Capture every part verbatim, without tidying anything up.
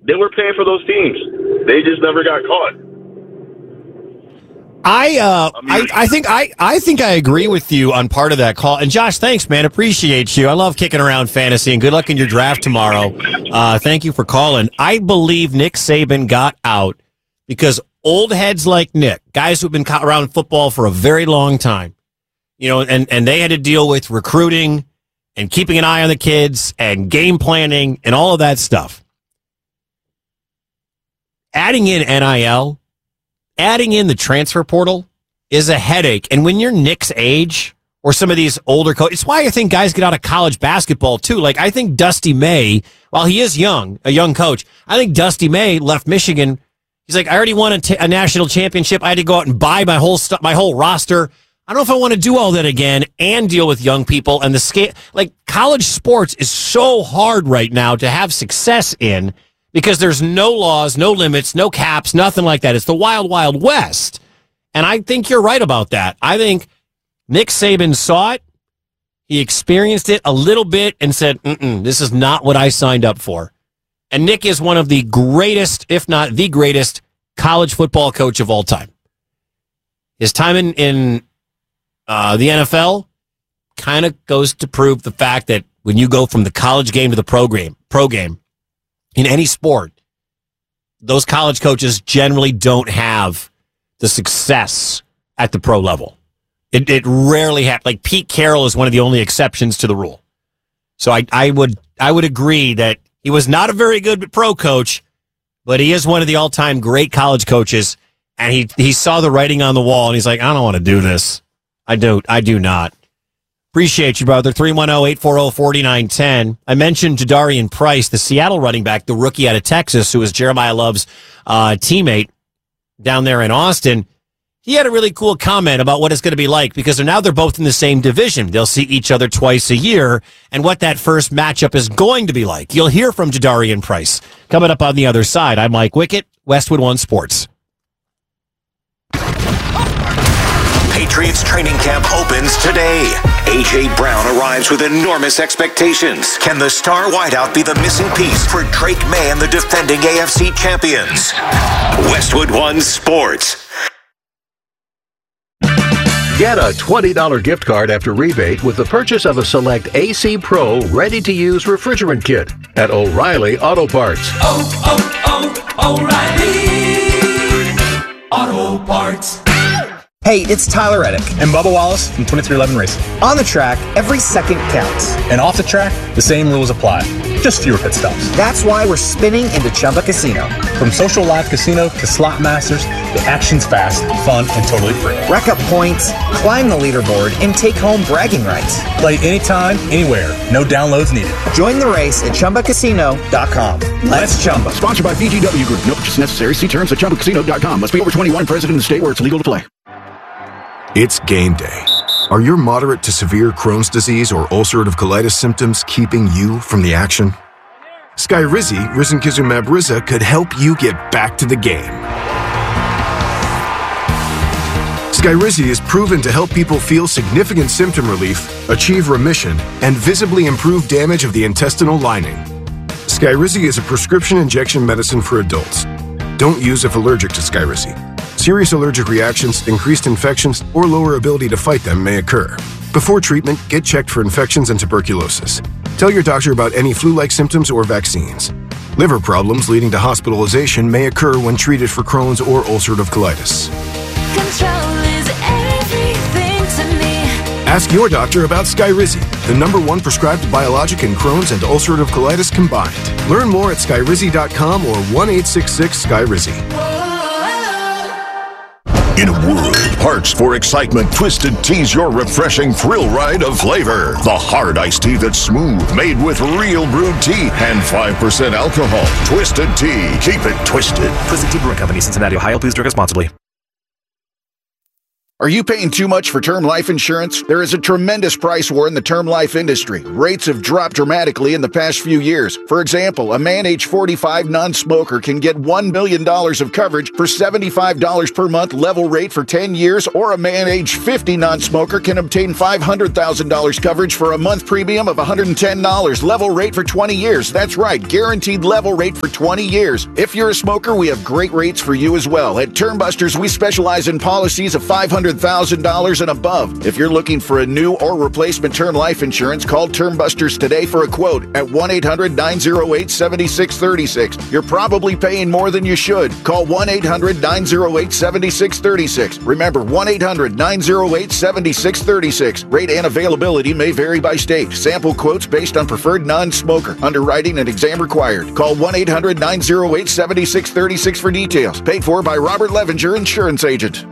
they were paying for those teams. They just never got caught. I uh I, mean, I, I think I, I think I agree with you on part of that call. And Josh, thanks, man. Appreciate you. I love kicking around fantasy, and good luck in your draft tomorrow. Uh, thank you for calling. I believe Nick Saban got out because old heads like Nick, guys who've been around football for a very long time, you know, and, and they had to deal with recruiting and keeping an eye on the kids and game planning and all of that stuff. Adding in N I L, adding in the transfer portal is a headache. And when you're Nick's age or some of these older coaches, it's why I think guys get out of college basketball too. Like I think Dusty May, while he is young, a young coach, I think Dusty May left Michigan. He's like, I already won a, t- a national championship. I had to go out and buy my whole stu- my whole roster. I don't know if I want to do all that again and deal with young people and the scale. Like college sports is so hard right now to have success in, because there's no laws, no limits, no caps, nothing like that. It's the wild, wild west. And I think you're right about that. I think Nick Saban saw it. He experienced it a little bit and said, Mm-mm, this is not what I signed up for. And Nick is one of the greatest, if not the greatest, college football coach of all time. His time in, in uh, the N F L kind of goes to prove the fact that when you go from the college game to the pro game, pro game, in any sport, those college coaches generally don't have the success at the pro level. It, it rarely happens. Like Pete Carroll is one of the only exceptions to the rule. So I, I would I would agree that he was not a very good pro coach, but he is one of the all-time great college coaches. And he he saw the writing on the wall, and he's like, I don't want to do this. I don't. I do not. Appreciate you, brother. three one zero, eight four zero, four nine one zero. I mentioned Jadarian Price, the Seattle running back, the rookie out of Texas, who was Jeremiah Love's uh, teammate down there in Austin. He had a really cool comment about what it's going to be like, because now they're both in the same division. They'll see each other twice a year, and what that first matchup is going to be like. You'll hear from Jadarian Price coming up on the other side. I'm Mike Wickett, Westwood One Sports. Patriots training camp opens today. A J. Brown arrives with enormous expectations. Can the star wideout be the missing piece for Drake May and the defending A F C champions? Westwood One Sports. Get a twenty dollars gift card after rebate with the purchase of a select A C Pro ready-to-use refrigerant kit at O'Reilly Auto Parts. Oh, oh, oh, O'Reilly Auto Parts. Hey, it's Tyler Reddick and Bubba Wallace from twenty-three eleven Racing. On the track, every second counts. And off the track, the same rules apply. Just fewer pit stops. That's why we're spinning into Chumba Casino. From social live casino to slot masters, the action's fast, fun, and totally free. Rack up points, climb the leaderboard, and take home bragging rights. Play anytime, anywhere. No downloads needed. Join the race at Chumba Casino dot com. Let's Chumba. Sponsored by B G W Group. No purchase necessary. See terms at Chumba Casino dot com. Must be over twenty-one, present in the state where it's legal to play. It's game day. Are your moderate to severe Crohn's disease or ulcerative colitis symptoms keeping you from the action? Skyrizi, risankizumab Riza, could help you get back to the game. Skyrizi is proven to help people feel significant symptom relief, achieve remission, and visibly improve damage of the intestinal lining. Skyrizi is a prescription injection medicine for adults. Don't use if allergic to Skyrizi. Serious allergic reactions, increased infections, or lower ability to fight them may occur. Before treatment, get checked for infections and tuberculosis. Tell your doctor about any flu-like symptoms or vaccines. Liver problems leading to hospitalization may occur when treated for Crohn's or ulcerative colitis. Control is everything to me. Ask your doctor about Skyrizi, the number one prescribed biologic in Crohn's and ulcerative colitis combined. Learn more at skyrizi dot com or one eight six six Skyrizi. In a world parched for excitement, Twisted Tea's your refreshing thrill ride of flavor. The hard iced tea that's smooth, made with real brewed tea and five percent alcohol. Twisted Tea. Keep it twisted. Twisted Tea Brewing Company, Cincinnati, Ohio. Please drink responsibly. Are you paying too much for term life insurance? There is a tremendous price war in the term life industry. Rates have dropped dramatically in the past few years. For example, a man age forty-five non-smoker can get one million dollars of coverage for seventy-five dollars per month level rate for ten years, or a man age fifty non-smoker can obtain five hundred thousand dollars coverage for a month premium of one hundred ten dollars level rate for twenty years. That's right, guaranteed level rate for twenty years. If you're a smoker, we have great rates for you as well. At Term Busters, we specialize in policies of five hundred thousand dollars and above. If you're looking for a new or replacement term life insurance, call Term Busters today for a quote at one eight hundred nine oh eight seven six three six. You're probably paying more than you should. Call one eight hundred nine oh eight seven six three six. Remember, one eight hundred nine oh eight seven six three six. Rate and availability may vary by state. Sample quotes based on preferred non-smoker. Underwriting and exam required. Call one eight hundred nine oh eight seven six three six for details. Paid for by Robert Levenger, insurance agent.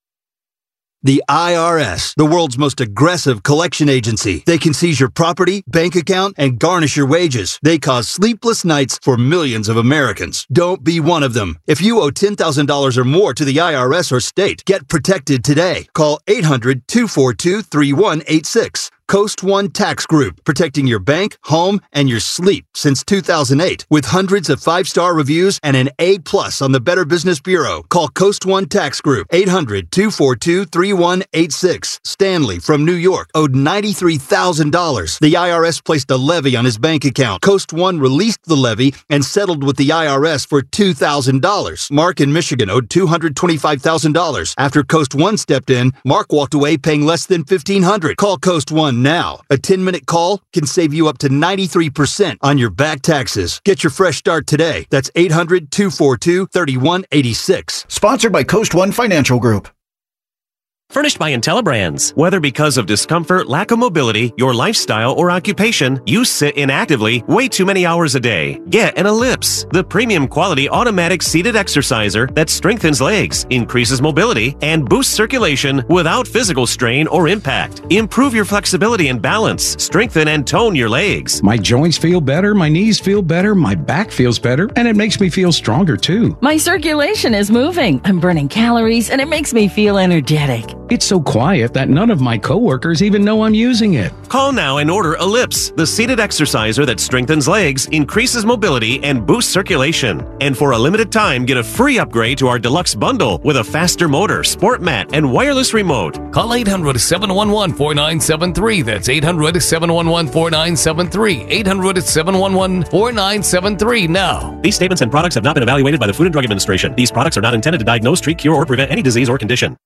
The I R S, the world's most aggressive collection agency. They can seize your property, bank account, and garnish your wages. They cause sleepless nights for millions of Americans. Don't be one of them. If you owe ten thousand dollars or more to the I R S or state, get protected today. Call eight hundred two four two three one eight six. Coast One Tax Group, protecting your bank, home, and your sleep since two thousand eight. With hundreds of five-star reviews and an A plus on the Better Business Bureau. Call Coast One Tax Group, eight hundred two four two three one eight six. Stanley from New York owed ninety-three thousand dollars. The I R S placed a levy on his bank account. Coast One released the levy and settled with the I R S for two thousand dollars. Mark in Michigan owed two hundred twenty-five thousand dollars. After Coast One stepped in, Mark walked away paying less than fifteen hundred dollars. Call Coast One now. A ten-minute call can save you up to ninety-three percent on your back taxes. Get your fresh start today. That's eight hundred two four two three one eight six. Sponsored by Coast One Financial Group. Furnished by IntelliBrands. Whether because of discomfort, lack of mobility, your lifestyle, or occupation, you sit inactively way too many hours a day. Get an Ellipse, the premium quality automatic seated exerciser that strengthens legs, increases mobility, and boosts circulation without physical strain or impact. Improve your flexibility and balance, strengthen and tone your legs. My joints feel better, my knees feel better, my back feels better, and it makes me feel stronger too. My circulation is moving. I'm burning calories, and it makes me feel energetic. It's so quiet that none of my coworkers even know I'm using it. Call now and order Ellipse, the seated exerciser that strengthens legs, increases mobility, and boosts circulation. And for a limited time, get a free upgrade to our deluxe bundle with a faster motor, sport mat, and wireless remote. Call eight hundred seven one one four nine seven three. That's eight hundred seven one one four nine seven three. eight hundred seven one one four nine seven three now. These statements and products have not been evaluated by the Food and Drug Administration. These products are not intended to diagnose, treat, cure, or prevent any disease or condition.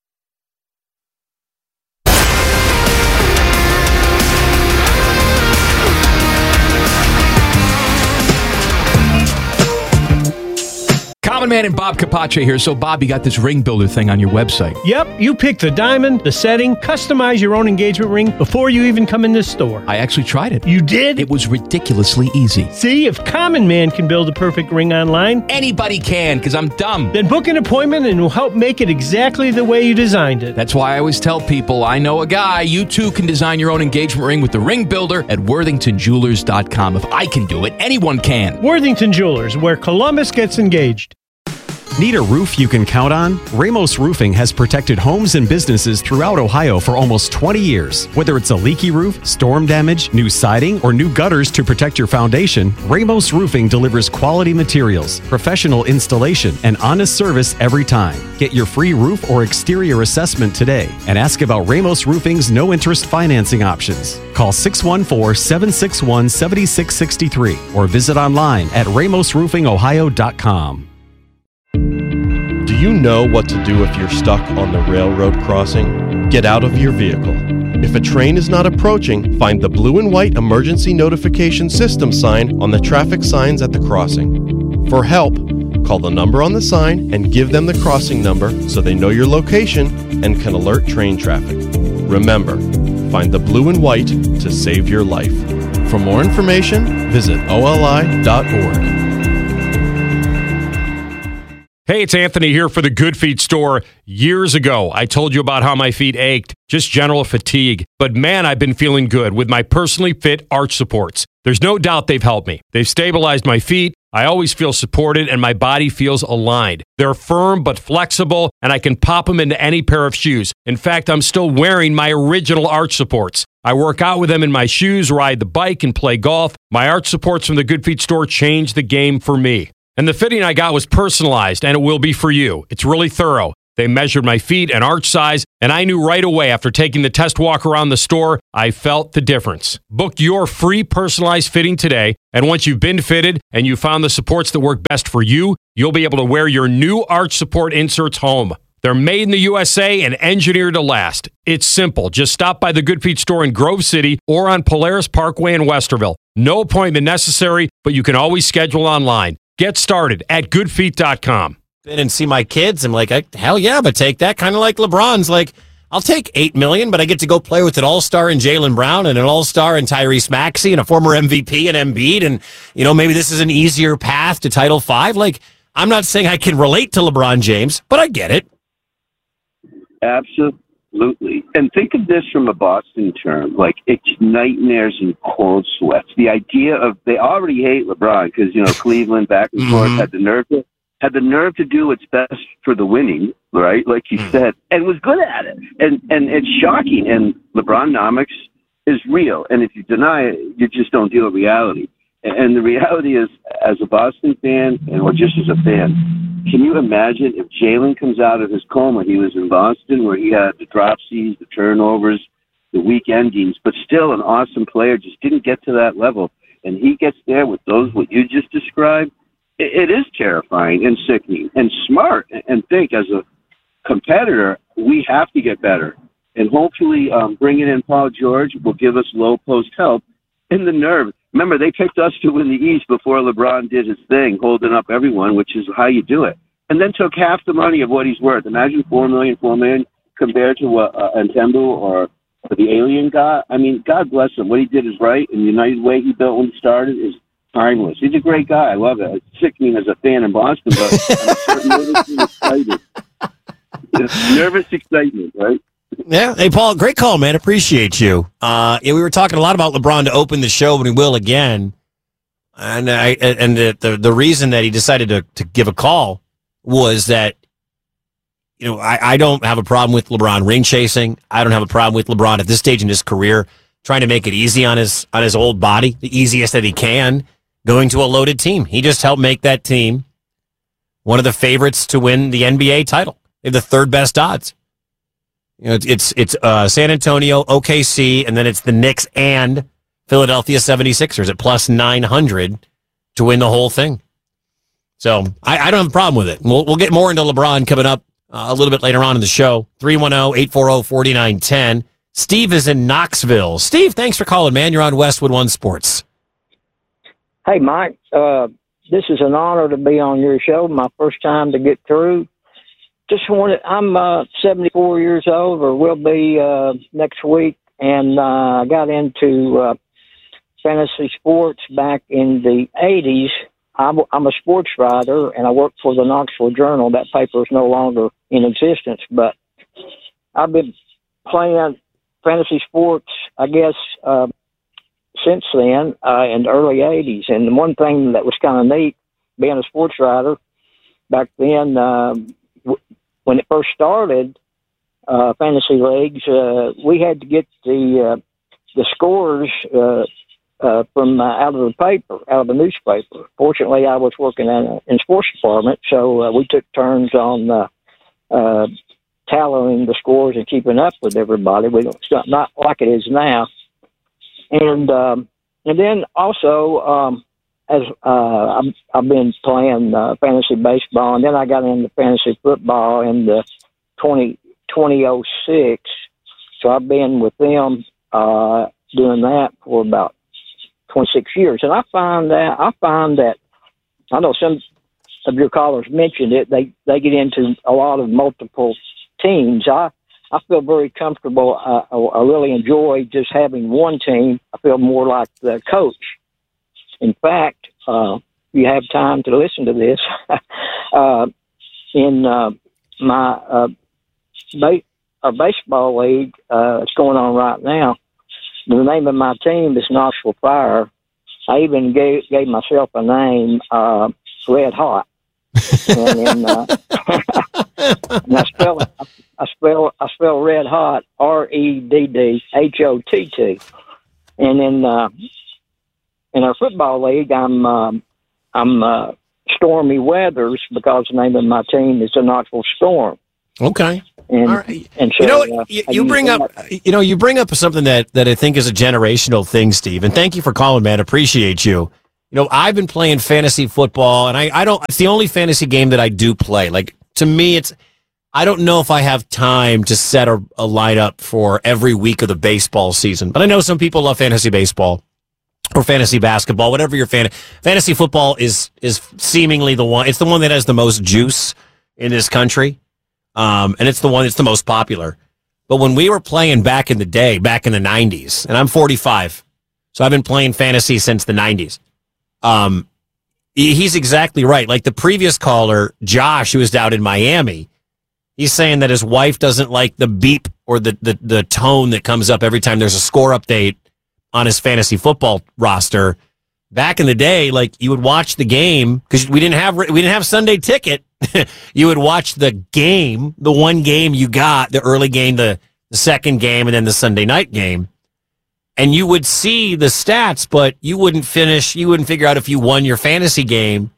Common Man and Bob Capace here. So, Bob, you got this ring builder thing on your website. Yep, you pick the diamond, the setting, customize your own engagement ring before you even come in this store. I actually tried it. You did? It was ridiculously easy. See, if Common Man can build a perfect ring online, anybody can, because I'm dumb. Then book an appointment and we'll help make it exactly the way you designed it. That's why I always tell people, I know a guy. You too can design your own engagement ring with the ring builder at worthington jewelers dot com. If I can do it, anyone can. Worthington Jewelers, where Columbus gets engaged. Need a roof you can count on? Ramos Roofing has protected homes and businesses throughout Ohio for almost twenty years. Whether it's a leaky roof, storm damage, new siding, or new gutters to protect your foundation, Ramos Roofing delivers quality materials, professional installation, and honest service every time. Get your free roof or exterior assessment today and ask about Ramos Roofing's no-interest financing options. Call six one four, seven six one, seven six six three or visit online at ramos roofing ohio dot com. Do you know what to do if you're stuck on the railroad crossing? Get out of your vehicle. If a train is not approaching, find the blue and white emergency notification system sign on the traffic signs at the crossing. For help, call the number on the sign and give them the crossing number so they know your location and can alert train traffic. Remember, find the blue and white to save your life. For more information, visit O L I dot org. Hey, it's Anthony here for the Good Feet store. Years ago, I told you about how my feet ached, just general fatigue. But man, I've been feeling good with my personally fit arch supports. There's no doubt they've helped me. They've stabilized my feet, I always feel supported and my body feels aligned. They're firm but flexible, and I can pop them into any pair of shoes. In fact, I'm still wearing my original arch supports. I work out with them in my shoes, ride the bike, and play golf. My arch supports from the Good Feet store changed the game for me. And the fitting I got was personalized, and it will be for you. It's really thorough. They measured my feet and arch size, and I knew right away after taking the test walk around the store, I felt the difference. Book your free personalized fitting today, and once you've been fitted and you found the supports that work best for you, you'll be able to wear your new arch support inserts home. They're made in the U S A and engineered to last. It's simple. Just stop by the Good Feet store in Grove City or on Polaris Parkway in Westerville. No appointment necessary, but you can always schedule online. Get started at good feet dot com. And see my kids. I'm like, I, hell yeah, but take that. Kind of like LeBron's like, I'll take eight million dollars, but I get to go play with an all-star in Jaylen Brown and an all-star in Tyrese Maxey and a former M V P in Embiid. And, you know, maybe this is an easier path to Title five. Like, I'm not saying I can relate to LeBron James, but I get it. Absolutely. And think of this from a Boston term, like it's nightmares and cold sweats. The idea of, they already hate LeBron because, you know, Cleveland back and forth mm-hmm. had the nerve to had the nerve to do what's best for the winning, right? Like you said, and was good at it. And and it's shocking. And LeBronomics is real. And if you deny it, you just don't deal with reality. And the reality is, as a Boston fan, and or just as a fan, can you imagine if Jaylen comes out of his coma? He was in Boston where he had the dropsies, the turnovers, the weak endings, but still an awesome player, just didn't get to that level. And he gets there with those, what you just described. It is terrifying and sickening and smart. And think, as a competitor, we have to get better. And hopefully um, bringing in Paul George will give us low post help in the nerve. Remember, they picked us to win the East before LeBron did his thing, holding up everyone, which is how you do it. And then took half the money of what he's worth. Imagine four million dollars, four million dollars compared to what uh, Ntembu or the alien got. I mean, God bless him. What he did is right. And the United Way he built when he started is timeless. He's a great guy. I love it. It's sickening as a fan in Boston, but I'm nervously excited. It's nervous excitement, right? Yeah. Hey, Paul, great call, man. Appreciate you. Uh, yeah, we were talking a lot about LeBron to open the show, but he will again. And I and the the, the reason that he decided to, to give a call was that, you know, I, I don't have a problem with LeBron ring chasing. I don't have a problem with LeBron at this stage in his career trying to make it easy on his on his old body, the easiest that he can, going to a loaded team. He just helped make that team one of the favorites to win the N B A title. They have the third best odds. You know, it's it's, it's uh, San Antonio, O K C, and then it's the Knicks and Philadelphia seventy-sixers at plus nine hundred to win the whole thing. So I, I don't have a problem with it. We'll, we'll get more into LeBron coming up uh, a little bit later on in the show. three one zero, eight four zero, four nine one zero. Steve is in Knoxville. Steve, thanks for calling, man. You're on Westwood One Sports. Hey, Mike. Uh, this is an honor to be on your show. My first time to get through. Just wanted, I'm uh, seventy-four years old, or will be uh, next week, and I uh, got into uh, fantasy sports back in the eighties. I'm, I'm a sports writer, and I work for the Knoxville Journal. That paper is no longer in existence, but I've been playing fantasy sports, I guess, uh, since then, uh, in the early eighties. And one thing that was kind of neat, being a sports writer, back then, uh, w- when it first started, uh, fantasy leagues, uh, we had to get the uh, the scores uh, uh, from uh, out of the paper, out of the newspaper. Fortunately, I was working in a in sports department, so uh, we took turns on uh, uh, tallying the scores and keeping up with everybody. We don't, it's not, not like it is now. And um, and then also, um, as uh, I've, I've been playing uh, fantasy baseball, and then I got into fantasy football in the twenty oh six. So I've been with them uh, doing that for about twenty-six years. And I find that I find that I know some of your callers mentioned it. They they get into a lot of multiple teams. I I feel very comfortable. Uh, I, I really enjoy just having one team. I feel more like the coach. In fact, uh, if you have time to listen to this, uh, in uh, my uh, ba- our baseball league, uh, it's going on right now. The name of my team is Knoxville Fire. I even gave gave myself a name, uh, Red Hot. and then, uh, and I spell I spell I spell Red Hot R E D D H O T T. And then uh, in our football league, I'm um, I'm uh, Stormy Weathers because the name of my team is the Knoxville Storm. Okay. And, All right. and so, you know, what, uh, you, you bring up, you know, you bring up something that, that I think is a generational thing, Steve. And thank you for calling, man. Appreciate you. You know, I've been playing fantasy football, and I, I don't. It's the only fantasy game that I do play. Like, to me, it's. I don't know if I have time to set a, a lineup for every week of the baseball season. But I know some people love fantasy baseball or fantasy basketball, whatever your fan. Fantasy football is is seemingly the one. It's the one that has the most juice in this country. Um, and it's the one that's the most popular. But when we were playing back in the day, back in the nineties, and I'm forty-five, so I've been playing fantasy since the nineties. Um, he's exactly right. Like the previous caller, Josh, who was down in Miami, he's saying that his wife doesn't like the beep or the, the, the tone that comes up every time there's a score update on his fantasy football roster. Back in the day, like you would watch the game because we didn't have we didn't have Sunday Ticket. You would watch the game, the one game you got, the early game, the, the second game, and then the Sunday night game. And you would see the stats, but you wouldn't finish, you wouldn't figure out if you won your fantasy game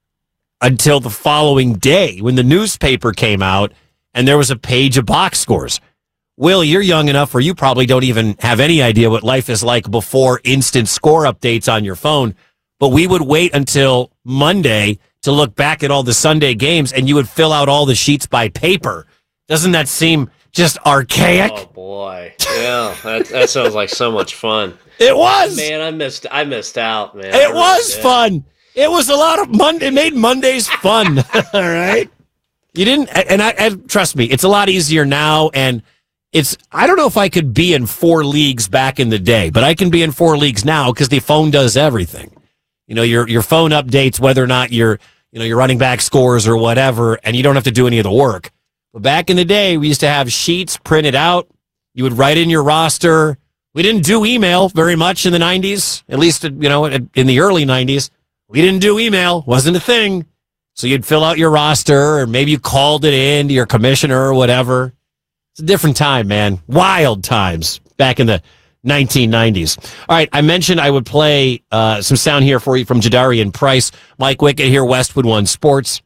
until the following day when the newspaper came out and there was a page of box scores. Will, you're young enough where you probably don't even have any idea what life is like before instant score updates on your phone. But we would wait until Monday to look back at all the Sunday games, and you would fill out all the sheets by paper. Doesn't that seem just archaic? Oh boy, yeah, that, that sounds like so much fun. It was, man. I missed, I missed out, man. It was fun. It was a lot of Monday. It made Mondays fun. All right, you didn't, and I and trust me, it's a lot easier now. And it's, I don't know if I could be in four leagues back in the day, but I can be in four leagues now because the phone does everything. You know, your your phone updates whether or not you're, you know, your running back scores or whatever, and you don't have to do any of the work. But back in the day, we used to have sheets printed out. You would write in your roster. We didn't do email very much in the nineties, at least, you know, in the early nineties. We didn't do email. Wasn't a thing. So you'd fill out your roster, or maybe you called it in to your commissioner or whatever. It's a different time, man. Wild times back in the nineteen nineties. All right, I mentioned I would play uh, some sound here for you from Jadarian Price. Mike Wickett here, Westwood One Sports.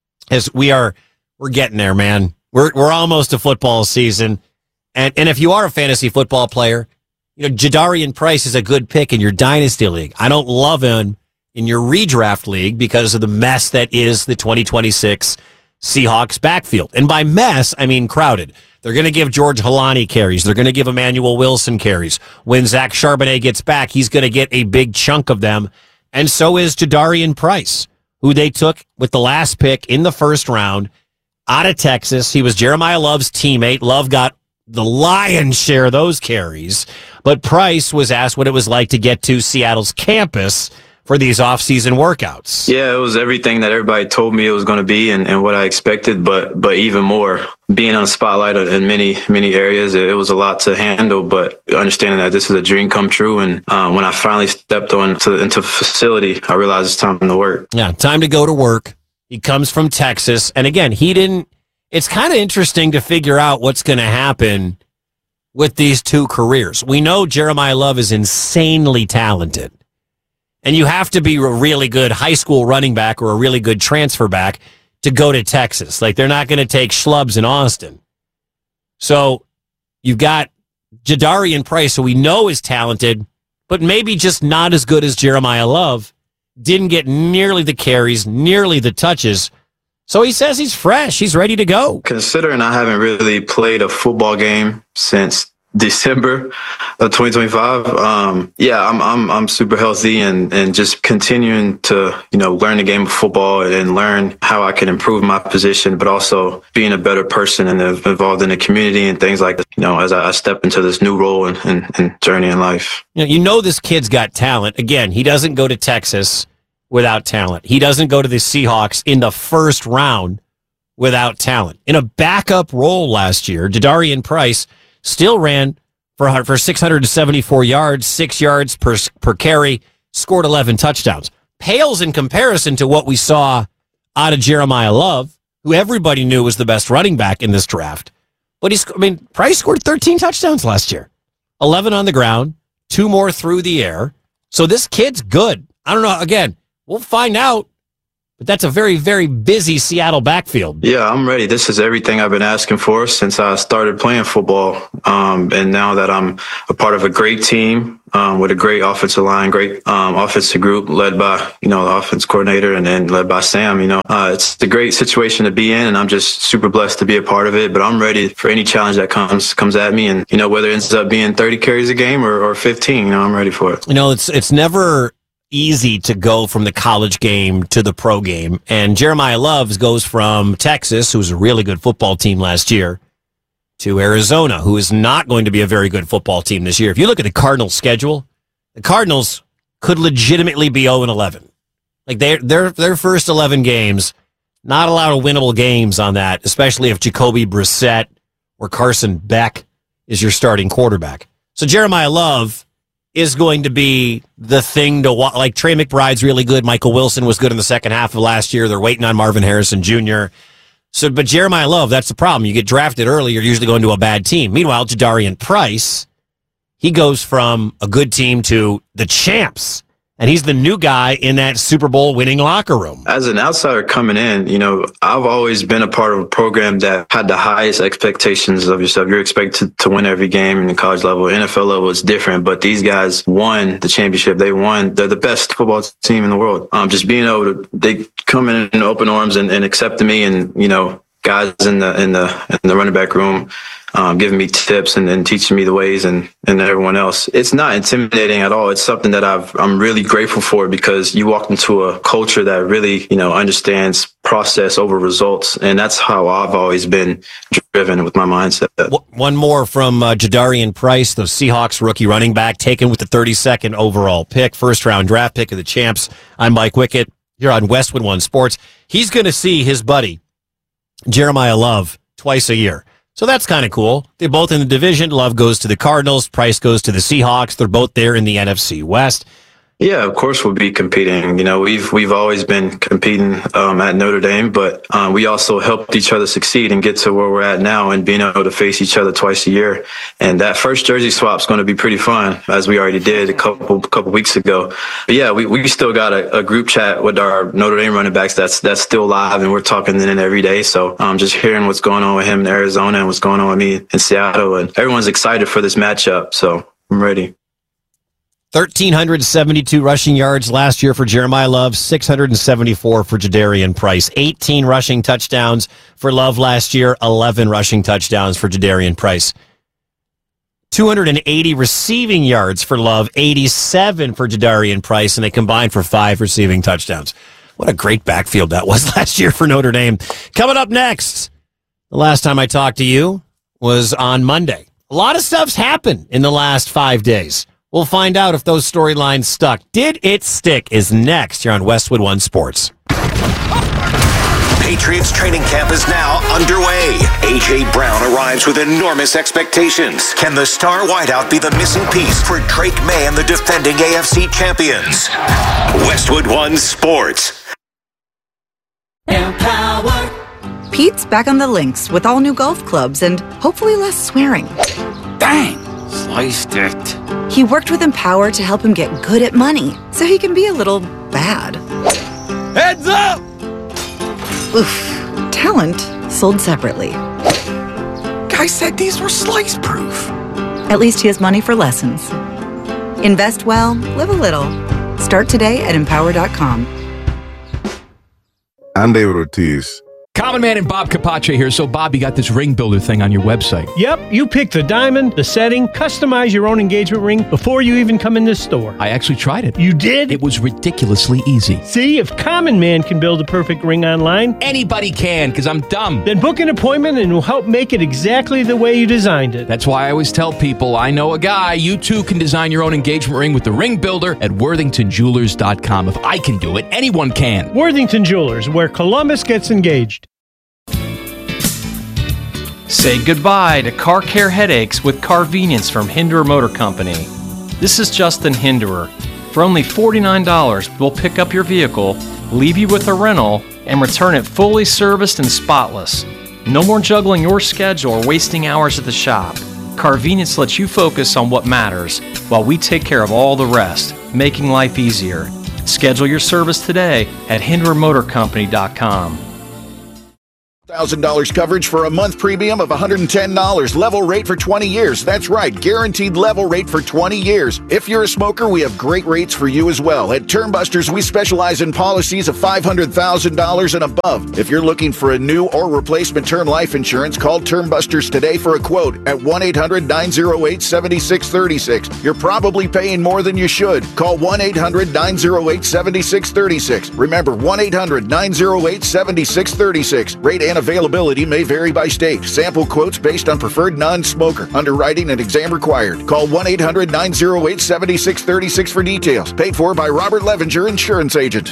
As we are, we're getting there, man. We're we're almost to football season, and and if you are a fantasy football player, you know Jadarian Price is a good pick in your dynasty league. I don't love him in your redraft league because of the mess that is the twenty twenty-six Seahawks backfield, and by mess I mean crowded. They're going to give George Halani carries. They're going to give Emmanuel Wilson carries. When Zach Charbonnet gets back, he's going to get a big chunk of them. And so is Jadarian Price, who they took with the last pick in the first round out of Texas. He was Jeremiah Love's teammate. Love got the lion's share of those carries. But Price was asked what it was like to get to Seattle's campus for these off-season workouts. Yeah, it was everything that everybody told me it was going to be, and, and what I expected, but but even more. Being on the spotlight in many, many areas, it, it was a lot to handle, but understanding that this is a dream come true. And um, when I finally stepped on to, into the facility, I realized it's time to work. Yeah, time to go to work. He comes from Texas. And again, he didn't, it's kind of interesting to figure out what's going to happen with these two careers. We know Jeremiah Love is insanely talented. And you have to be a really good high school running back or a really good transfer back to go to Texas. Like, they're not going to take schlubs in Austin. So you've got Jadarian Price, who we know is talented, but maybe just not as good as Jeremiah Love. Didn't get nearly the carries, nearly the touches. So he says he's fresh. He's ready to go. Considering I haven't really played a football game since December of twenty twenty-five. Um, yeah, I'm I'm I'm super healthy and and just continuing to you know learn the game of football and learn how I can improve my position, but also being a better person and involved in the community and things like that. You know, as I, I step into this new role and, and, and journey in life. You know, you know this kid's got talent. Again, he doesn't go to Texas without talent. He doesn't go to the Seahawks in the first round without talent. In a backup role last year, Jadarian Price still ran for for six hundred seventy-four yards, six yards per per carry, scored eleven touchdowns. Pales in comparison to what we saw out of Jeremiah Love, who everybody knew was the best running back in this draft. But he's, I mean, Price scored thirteen touchdowns last year, eleven on the ground, two more through the air. So this kid's good. I don't know. Again, we'll find out. But that's a very, very busy Seattle backfield. Yeah, I'm ready. This is everything I've been asking for since I started playing football. Um, and now that I'm a part of a great team um, with a great offensive line, great um, offensive group led by, you know, the offense coordinator and then led by Sam, you know, uh, it's a great situation to be in. And I'm just super blessed to be a part of it. But I'm ready for any challenge that comes comes at me. And, you know, whether it ends up being thirty carries a game or, or fifteen, you know, I'm ready for it. You know, it's it's never easy to go from the college game to the pro game. And Jeremiah Love goes from Texas, who was a really good football team last year, to Arizona, who is not going to be a very good football team this year. If you look at the Cardinals' schedule, the Cardinals could legitimately be oh and eleven. Like their their their first eleven games, not a lot of winnable games on that, especially if Jacoby Brissett or Carson Beck is your starting quarterback. So Jeremiah Love is going to be the thing to watch. Like Trey McBride's really good. Michael Wilson was good in the second half of last year. They're waiting on Marvin Harrison Junior So, but Jeremiah Love, that's the problem. You get drafted early, you're usually going to a bad team. Meanwhile, Jadarian Price, he goes from a good team to the champs. And he's the new guy in that Super Bowl winning locker room. As an outsider coming in, you know, I've always been a part of a program that had the highest expectations of yourself. You're expected to win every game in the college level. N F L level is different, but these guys won the championship. They won. They're the best football team in the world. Um, just being able to, they come in in open arms and, and accepting me, and, you know, guys in the, in the, in the running back room, Um, giving me tips and, and teaching me the ways, and, and everyone else. It's not intimidating at all. It's something that I've, I'm really grateful for, because you walk into a culture that really, you know, understands process over results. And that's how I've always been driven with my mindset. One more from uh, Jadarian Price, the Seahawks rookie running back, taken with the thirty-second overall pick, first round draft pick of the champs. I'm Mike Wickett here on Westwood One Sports. He's going to see his buddy, Jeremiah Love, twice a year. So that's kind of cool. They're both in the division. Love goes to the Cardinals. Price goes to the Seahawks. They're both there in the N F C West. Yeah, of course we'll be competing. You know, we've we've always been competing um, at Notre Dame, but um, we also helped each other succeed and get to where we're at now, and being able to face each other twice a year. And that first jersey swap is going to be pretty fun, as we already did a couple couple weeks ago. But yeah, we, we still got a, a group chat with our Notre Dame running backs that's that's still live, and we're talking in every day. So um, just hearing what's going on with him in Arizona and what's going on with me in Seattle, and everyone's excited for this matchup. So I'm ready. one thousand three hundred seventy-two rushing yards last year for Jeremiah Love, six hundred seventy-four for Jadarian Price. eighteen rushing touchdowns for Love last year, eleven rushing touchdowns for Jadarian Price. two hundred eighty receiving yards for Love, eighty-seven for Jadarian Price, and they combined for five receiving touchdowns. What a great backfield that was last year for Notre Dame. Coming up next, the last time I talked to you was on Monday. A lot of stuff's happened in the last five days. We'll find out if those storylines stuck. Did it stick is next here on Westwood One Sports. Patriots training camp is now underway. A J. Brown arrives with enormous expectations. Can the star wideout be the missing piece for Drake May and the defending A F C champions? Westwood One Sports. Empower. Pete's back on the links with all new golf clubs and hopefully less swearing. Dang, sliced it. He worked with Empower to help him get good at money, so he can be a little bad. Heads up! Oof. Talent sold separately. Guy said these were slice proof. At least he has money for lessons. Invest well, live a little. Start today at empower dot com. I'm David Ortiz. Common Man and Bob Capace here. So, Bob, you got this ring builder thing on your website. Yep, you pick the diamond, the setting, customize your own engagement ring before you even come in the store. I actually tried it. You did? It was ridiculously easy. See, if Common Man can build a perfect ring online, anybody can, because I'm dumb. Then book an appointment and we'll help make it exactly the way you designed it. That's why I always tell people, I know a guy. You too can design your own engagement ring with the ring builder at worthington jewelers dot com. If I can do it, anyone can. Worthington Jewelers, where Columbus gets engaged. Say goodbye to car care headaches with Carvenience from Hinderer Motor Company. This is Justin Hinderer. For only forty-nine dollars, we'll pick up your vehicle, leave you with a rental, and return it fully serviced and spotless. No more juggling your schedule or wasting hours at the shop. Carvenience lets you focus on what matters while we take care of all the rest, making life easier. Schedule your service today at Hinderer Motor Company dot com. one thousand dollars coverage for a month premium of one hundred ten dollars. Level rate for twenty years. That's right, guaranteed level rate for twenty years. If you're a smoker, we have great rates for you as well. At Termbusters, we specialize in policies of five hundred thousand dollars and above. If you're looking for a new or replacement term life insurance, call Termbusters today for a quote at one eight hundred nine oh eight seven six three six. You're probably paying more than you should. Call one eight hundred nine oh eight seven six three six. Remember, one eight hundred nine oh eight seven six three six. Rate and availability may vary by state. Sample quotes based on preferred non-smoker. Underwriting and exam required. Call one eight hundred nine oh eight seven six three six for details. Paid for by Robert Levenger, insurance agent.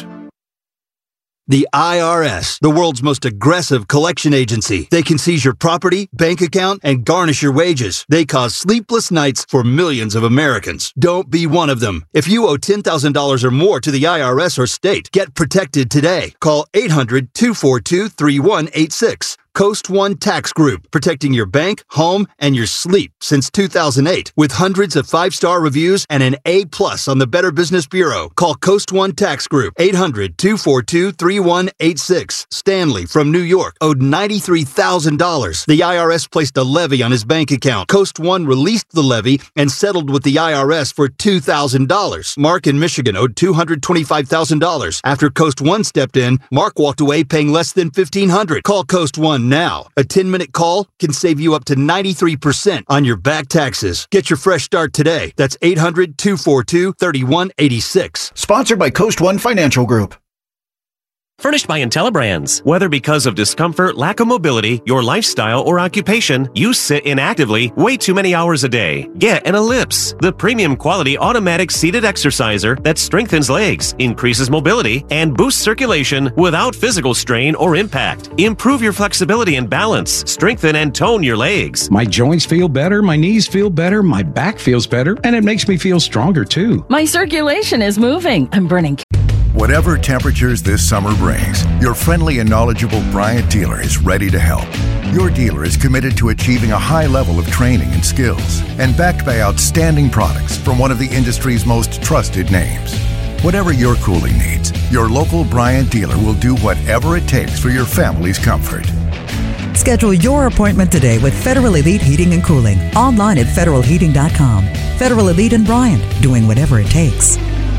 The I R S, the world's most aggressive collection agency. They can seize your property, bank account, and garnish your wages. They cause sleepless nights for millions of Americans. Don't be one of them. If you owe ten thousand dollars or more to the I R S or state, get protected today. Call eight hundred two four two three one eight six. Coast One Tax Group, protecting your bank, home, and your sleep since two thousand eight. With hundreds of five-star reviews and an A plus on the Better Business Bureau. Call Coast One Tax Group, eight hundred two four two three one eight six. Stanley from New York owed ninety-three thousand dollars. The I R S placed a levy on his bank account. Coast One released the levy and settled with the I R S for two thousand dollars. Mark in Michigan owed two hundred twenty-five thousand dollars. After Coast One stepped in, Mark walked away paying less than fifteen hundred dollars. Call Coast One now. A ten-minute call can save you up to ninety-three percent on your back taxes. Get your fresh start today. That's eight hundred two four two three one eight six. Sponsored by Coast One Financial Group. Furnished by IntelliBrands. Whether because of discomfort, lack of mobility, your lifestyle, or occupation, you sit inactively way too many hours a day. Get an Ellipse, the premium quality automatic seated exerciser that strengthens legs, increases mobility, and boosts circulation without physical strain or impact. Improve your flexibility and balance. Strengthen and tone your legs. My joints feel better, my knees feel better, my back feels better, and it makes me feel stronger too. My circulation is moving. I'm burning. Whatever temperatures this summer brings, your friendly and knowledgeable Bryant dealer is ready to help. Your dealer is committed to achieving a high level of training and skills, and backed by outstanding products from one of the industry's most trusted names. Whatever your cooling needs, your local Bryant dealer will do whatever it takes for your family's comfort. Schedule your appointment today with Federal Elite Heating and Cooling. Online at federal heating dot com. Federal Elite and Bryant, doing whatever it takes.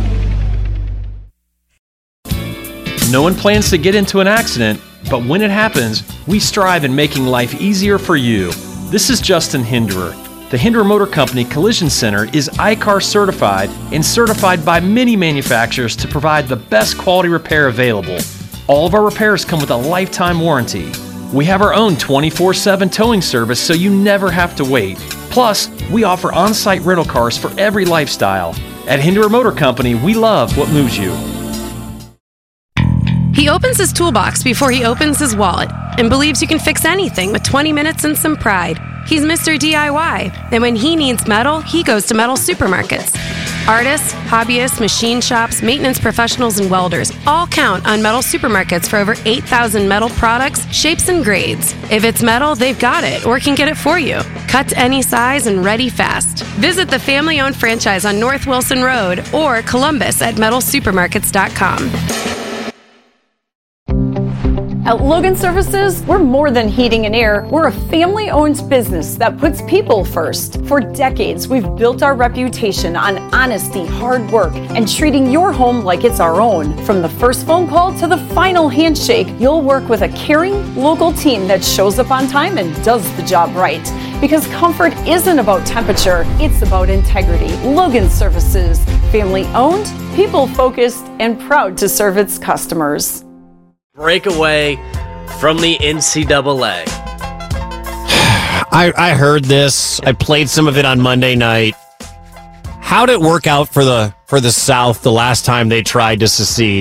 No one plans to get into an accident, but when it happens, we strive in making life easier for you. This is Justin Hinderer. The Hinderer Motor Company Collision Center is I C A R certified and certified by many manufacturers to provide the best quality repair available. All of our repairs come with a lifetime warranty. We have our own twenty-four seven towing service so you never have to wait. Plus, we offer on-site rental cars for every lifestyle. At Hinderer Motor Company, we love what moves you. He opens his toolbox before he opens his wallet and believes you can fix anything with twenty minutes and some pride. He's Mister D I Y, and when he needs metal, he goes to Metal Supermarkets. Artists, hobbyists, machine shops, maintenance professionals, and welders all count on Metal Supermarkets for over eight thousand metal products, shapes, and grades. If it's metal, they've got it or can get it for you. Cut to any size and ready fast. Visit the family-owned franchise on North Wilson Road or Columbus at metal supermarkets dot com. At Logan Services, we're more than heating and air. We're a family-owned business that puts people first. For decades, we've built our reputation on honesty, hard work, and treating your home like it's our own. From the first phone call to the final handshake, you'll work with a caring, local team that shows up on time and does the job right. Because comfort isn't about temperature, it's about integrity. Logan Services, family-owned, people-focused, and proud to serve its customers. Breakaway from the N C double A. I, I heard this. I played some of it on Monday night. How'd it work out for the for the South the last time they tried to secede?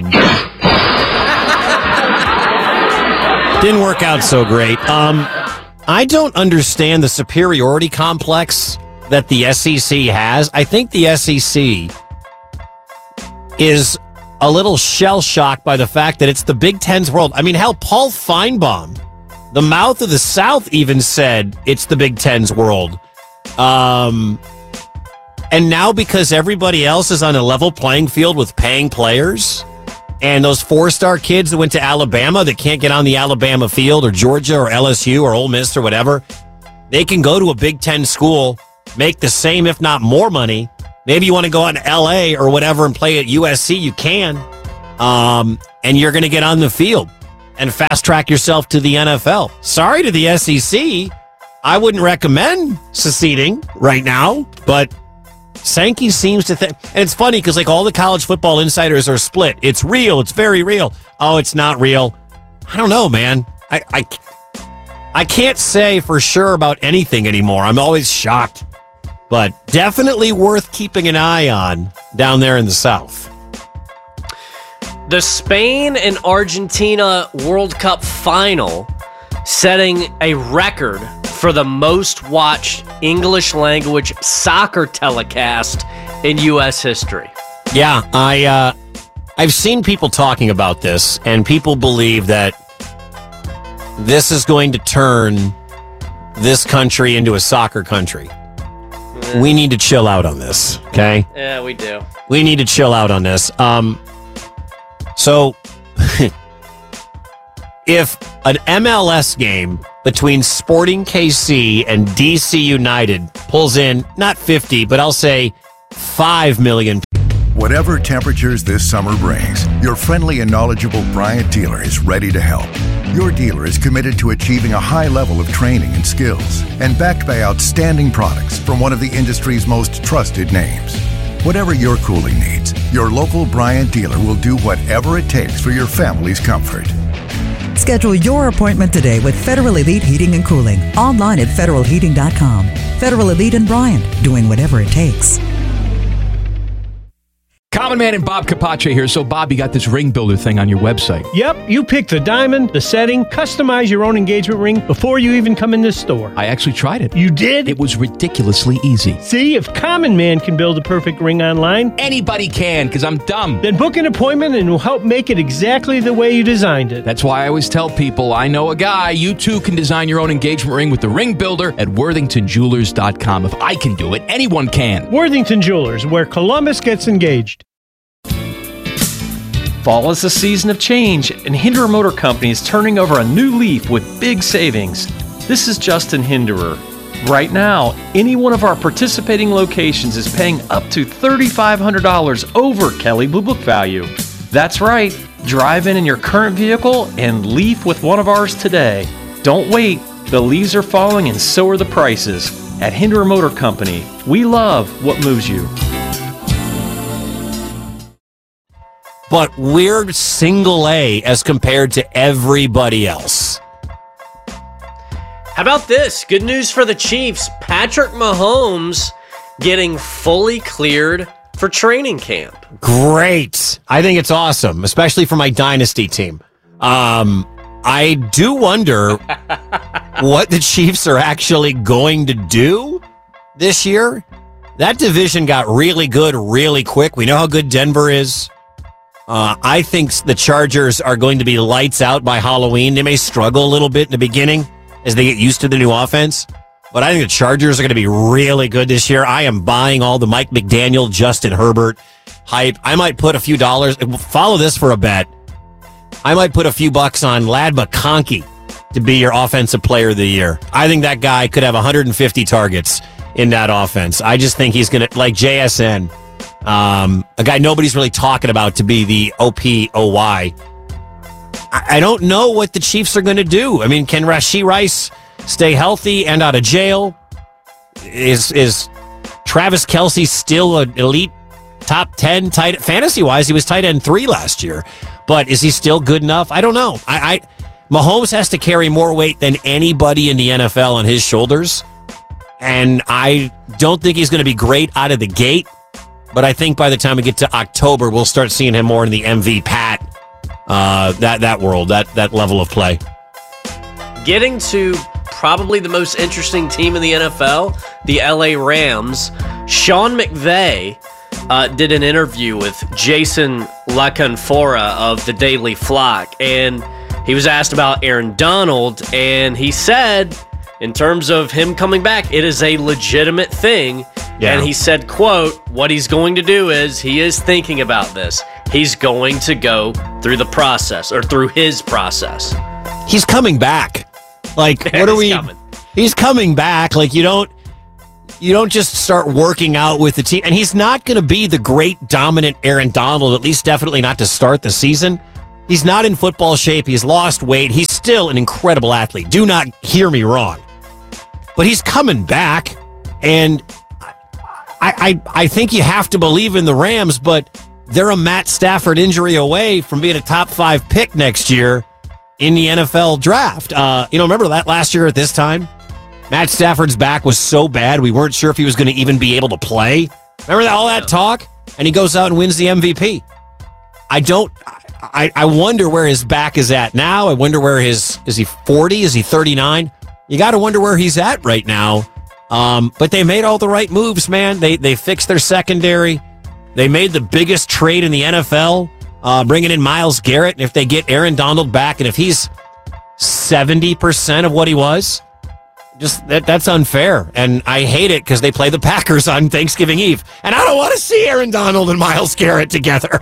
Didn't work out so great. Um, I don't understand the superiority complex that the S E C has. I think the S E C is a little shell-shocked by the fact that it's the Big Ten's world. I mean, hell, Paul Feinbaum, the mouth of the South, even said it's the Big Ten's world. Um, and now because everybody else is on a level playing field with paying players, and those four-star kids that went to Alabama that can't get on the Alabama field, or Georgia or L S U or Ole Miss or whatever, they can go to a Big Ten school, make the same, if not more money. Maybe you want to go out to L A or whatever and play at U S C, you can. Um, and you're going to get on the field and fast-track yourself to the N F L. Sorry to the S E C. I wouldn't recommend seceding right now, but Sankey seems to think... And it's funny because like all the college football insiders are split. It's real. It's very real. Oh, it's not real. I don't know, man. I, I, I can't say for sure about anything anymore. I'm always shocked. But definitely worth keeping an eye on down there in the South. The Spain and Argentina World Cup final setting a record for the most watched English language soccer telecast in U S history. Yeah, I, uh, I've seen people talking about this, and people believe that this is going to turn this country into a soccer country. We need to chill out on this, okay? Yeah, we do. We need to chill out on this. Um, so, if an M L S game between Sporting K C and D C United pulls in, not fifty, but I'll say five million. Whatever temperatures this summer brings, your friendly and knowledgeable Bryant dealer is ready to help. Your dealer is committed to achieving a high level of training and skills, and backed by outstanding products from one of the industry's most trusted names. Whatever your cooling needs, your local Bryant dealer will do whatever it takes for your family's comfort. Schedule your appointment today with Federal Elite Heating and Cooling. Online at federal heating dot com. Federal Elite and Bryant, doing whatever it takes. Common Man and Bob Capace here. So, Bob, you got this ring builder thing on your website. Yep, you pick the diamond, the setting, customize your own engagement ring before you even come in the store. I actually tried it. You did? It was ridiculously easy. See, if Common Man can build a perfect ring online, anybody can, because I'm dumb. Then book an appointment and we'll help make it exactly the way you designed it. That's why I always tell people, I know a guy. You too can design your own engagement ring with the ring builder at worthington jewelers dot com. If I can do it, anyone can. Worthington Jewelers, where Columbus gets engaged. Fall is a season of change, and Hinderer Motor Company is turning over a new leaf with big savings. This is Justin Hinderer. Right now, any one of our participating locations is paying up to three thousand five hundred dollars over Kelley Blue Book value. That's right. Drive in in your current vehicle and leaf with one of ours today. Don't wait. The leaves are falling and so are the prices. At Hinderer Motor Company, we love what moves you. But we're single A as compared to everybody else. How about this? Good news for the Chiefs. Patrick Mahomes getting fully cleared for training camp. Great. I think it's awesome, especially for my dynasty team. Um, I do wonder what the Chiefs are actually going to do this year. That division got really good really quick. We know how good Denver is. Uh, I think the Chargers are going to be lights out by Halloween. They may struggle a little bit in the beginning as they get used to the new offense, but I think the Chargers are going to be really good this year. I am buying all the Mike McDaniel, Justin Herbert hype. I might put a few dollars. Follow this for a bet. I might put a few bucks on Lad McConkey to be your offensive player of the year. I think that guy could have one hundred fifty targets in that offense. I just think he's going to, like J S N, Um, a guy nobody's really talking about to be the O P O Y. I, I don't know what the Chiefs are going to do. I mean, can Rashee Rice stay healthy and out of jail? Is is Travis Kelce still an elite top ten tight fantasy-wise? He was tight end three last year. But is he still good enough? I don't know. I, I Mahomes has to carry more weight than anybody in the N F L on his shoulders. And I don't think he's going to be great out of the gate. But I think by the time we get to October, we'll start seeing him more in the M V Pat, uh, that that world, that that level of play. Getting to probably the most interesting team in the N F L, the L A Rams. Sean McVay uh, did an interview with Jason LaCanfora of the Daily Flock, and he was asked about Aaron Donald, and he said, in terms of him coming back, it is a legitimate thing. Yeah. And he said, quote, what he's going to do is he is thinking about this. He's going to go through the process or through his process. He's coming back. Like, what are we? Coming. He's coming back. Like, you don't, you don't just start working out with the team. And he's not going to be the great dominant Aaron Donald, at least definitely not to start the season. He's not in football shape. He's lost weight. He's still an incredible athlete. Do not hear me wrong. But he's coming back, and I, I I think you have to believe in the Rams, but they're a Matt Stafford injury away from being a top five pick next year in the N F L draft. Uh, you know, remember that last year at this time? Matt Stafford's back was so bad, we weren't sure if he was going to even be able to play. Remember that, all that talk? And he goes out and wins the M V P. I don't... I, I wonder where his back is at now. I wonder where his... Is he forty? Is he thirty-nine? You got to wonder where he's at right now. Um, but they made all the right moves, man. They they fixed their secondary. They made the biggest trade in the N F L, uh, bringing in Myles Garrett. And if they get Aaron Donald back, and if he's seventy percent of what he was, just that that's unfair. And I hate it because they play the Packers on Thanksgiving Eve. And I don't want to see Aaron Donald and Myles Garrett together.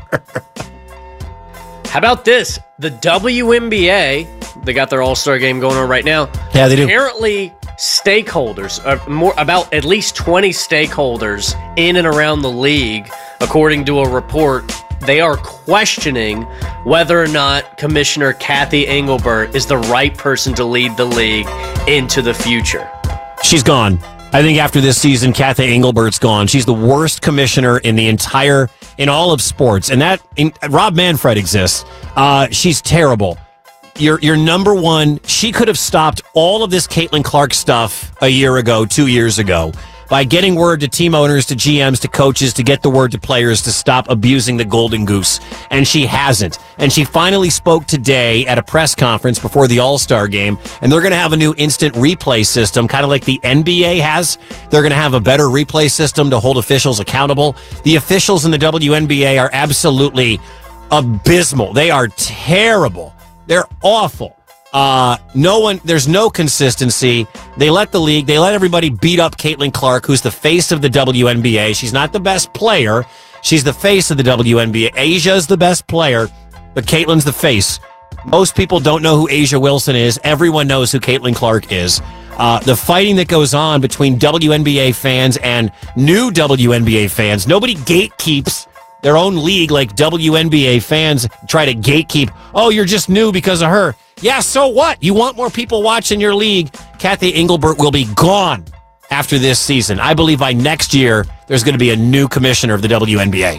How about this? The W N B A, they got their All-Star game going on right now. Yeah, they do. Apparently, stakeholders, uh, more about at least twenty stakeholders in and around the league, according to a report, they are questioning whether or not Commissioner Kathy Engelbert is the right person to lead the league into the future. She's gone. I think after this season, Kathy Engelbert's gone. She's the worst commissioner in the entire, in all of sports. And that, in, Rob Manfred exists. Uh, she's terrible. Your your number one, she could have stopped all of this Caitlin Clark stuff a year ago, two years ago, by getting word to team owners, to G Ms, to coaches, to get the word to players to stop abusing the golden goose. And she hasn't. And she finally spoke today at a press conference before the All-Star game, and they're going to have a new instant replay system, kind of like the N B A has. They're going to have a better replay system to hold officials accountable. The officials in the W N B A are absolutely abysmal. They are terrible. They're awful. Uh, no one, there's no consistency. They let the league, they let everybody beat up Caitlin Clark, who's the face of the W N B A. She's not the best player. She's the face of the W N B A. Asia's the best player, but Caitlin's the face. Most people don't know who Asia Wilson is. Everyone knows who Caitlin Clark is. Uh, the fighting that goes on between W N B A fans and new W N B A fans. Nobody gatekeeps their own league like W N B A fans try to gatekeep. Oh, you're just new because of her. Yeah, so what? You want more people watching your league? Kathy Engelbert will be gone after this season. I believe by next year, there's going to be a new commissioner of the W N B A.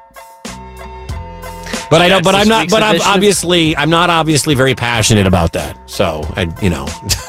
But I don't. But I'm not. But I'm obviously. I'm not obviously very passionate about that. So I, you know.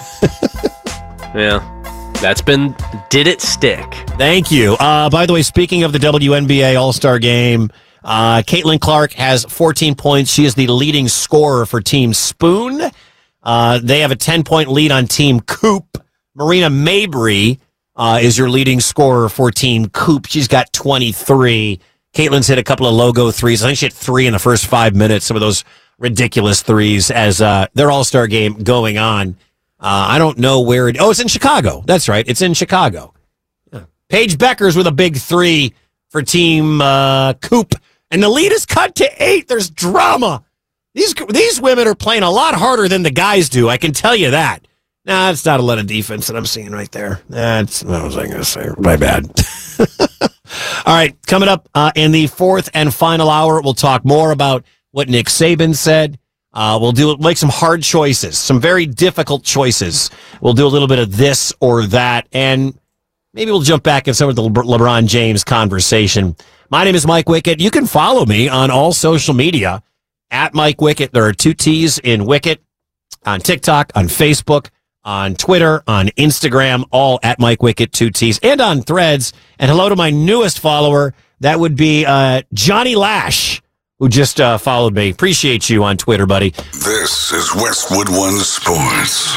Yeah, that's been. Did it stick? Thank you. Uh, by the way, speaking of the W N B A All-Star Game, uh, Caitlin Clark has fourteen points. She is the leading scorer for Team Spoon. Uh, they have a ten-point lead on Team Coop. Marina Mabry uh, is your leading scorer for Team Coop. She's got twenty-three. Caitlin's hit a couple of logo threes. I think she hit three in the first five minutes, some of those ridiculous threes as uh, their All-Star game going on. Uh, I don't know where it... Oh, it's in Chicago. That's right. It's in Chicago. Yeah. Paige Beckers with a big three for Team uh, Coop. And the lead is cut to eight. There's drama. These these women are playing a lot harder than the guys do. I can tell you that. Nah, it's not a lot of defense that I'm seeing right there. That's what was I going to say? My bad. All right, coming up uh, in the fourth and final hour, we'll talk more about what Nick Saban said. Uh, we'll do make some hard choices, some very difficult choices. We'll do a little bit of this or that, and maybe we'll jump back in some of the Le- LeBron James conversation. My name is Mike Wickett. You can follow me on all social media at Mike Wickett. There are two T's in Wickett on TikTok, on Facebook, on Twitter, on Instagram, all at Mike Wickett, two T's, and on Threads. And hello to my newest follower. That would be uh, Johnny Lash, who just uh, followed me. Appreciate you on Twitter, buddy. This is Westwood One Sports.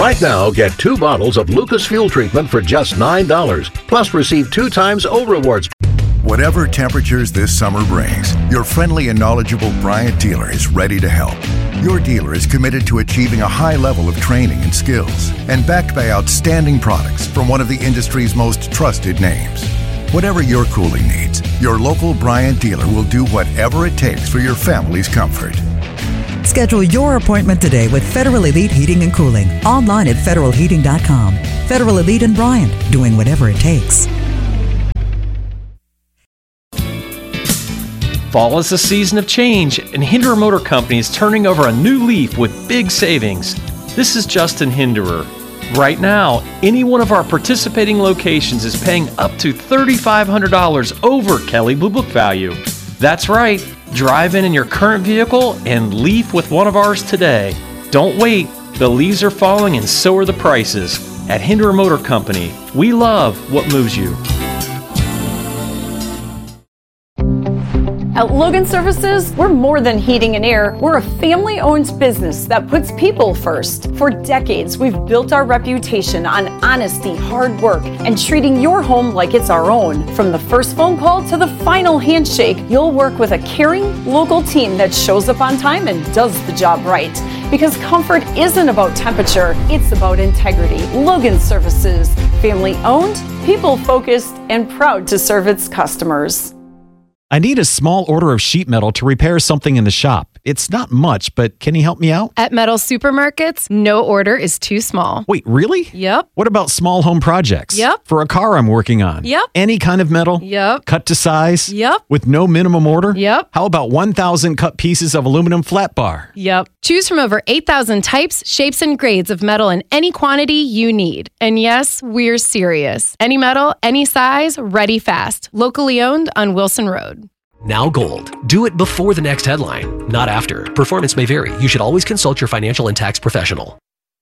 Right now, get two bottles of Lucas Fuel Treatment for just nine dollars. Plus, receive two times O Rewards. Whatever temperatures this summer brings, your friendly and knowledgeable Bryant dealer is ready to help. Your dealer is committed to achieving a high level of training and skills, and backed by outstanding products from one of the industry's most trusted names. Whatever your cooling needs, your local Bryant dealer will do whatever it takes for your family's comfort. Schedule your appointment today with Federal Elite Heating and Cooling. Online at federal heating dot com. Federal Elite and Bryant, doing whatever it takes. Fall is a season of change, and Hinderer Motor Company is turning over a new leaf with big savings. This is Justin Hinderer. Right now, any one of our participating locations is paying up to three thousand five hundred dollars over Kelley Blue Book value. That's right. Drive in in your current vehicle and leave with one of ours today. Don't wait. The leaves are falling and so are the prices. At Hinderer Motor Company, we love what moves you. At Logan Services, we're more than heating and air. We're a family-owned business that puts people first. For decades, we've built our reputation on honesty, hard work, and treating your home like it's our own. From the first phone call to the final handshake, you'll work with a caring, local team that shows up on time and does the job right. Because comfort isn't about temperature, it's about integrity. Logan Services, family-owned, people-focused, and proud to serve its customers. I need a small order of sheet metal to repair something in the shop. It's not much, but can you help me out? At Metal Supermarkets, no order is too small. Wait, really? Yep. What about small home projects? Yep. For a car I'm working on? Yep. Any kind of metal? Yep. Cut to size? Yep. With no minimum order? Yep. How about one thousand cut pieces of aluminum flat bar? Yep. Choose from over eight thousand types, shapes, and grades of metal in any quantity you need. And yes, we're serious. Any metal, any size, ready fast. Locally owned on Wilson Road. Now Gold. Do it before the next headline, not after. Performance may vary. You should always consult your financial and tax professional.